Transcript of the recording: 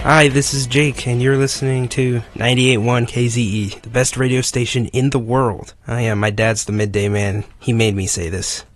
Hi, this is Jake, and you're listening to 98.1 KZE, the best radio station in the world. Oh yeah, my dad's the midday man. He made me say this.